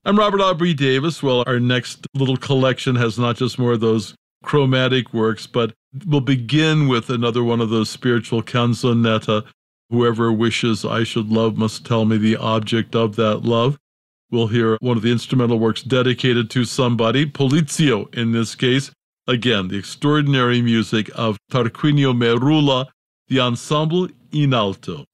I'm Robert Aubrey Davis. Well, our next little collection has not just more of those chromatic works, but we'll begin with another one of those spiritual canzonetta. Whoever wishes I should love must tell me the object of that love. We'll hear one of the instrumental works dedicated to somebody, Polizio in this case. Again, the extraordinary music of Tarquinio Merula, the ensemble in alto.